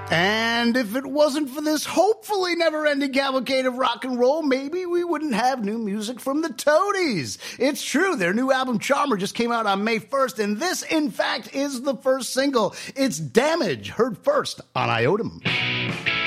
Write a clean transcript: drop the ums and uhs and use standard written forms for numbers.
And if it wasn't for this hopefully never-ending cavalcade of rock and roll, maybe we wouldn't have new music from the Toadies. It's true, their new album Charmer just came out on May 1st, and this, in fact, is the first single. It's Damage, heard first on Iotum.